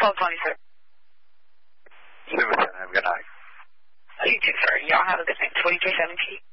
1220, sir. Super 7, have a good night. You too, sir. Y'all have a good night. 2317.